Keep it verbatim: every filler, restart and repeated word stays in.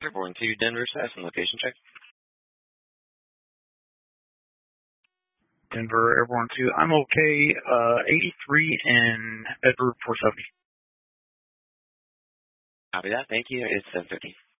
Airborne two, Denver, status and location check. Denver, Airborne two, I'm okay, uh, eighty-three in Bedford four seventy. Copy that, thank you. It's seven fifty.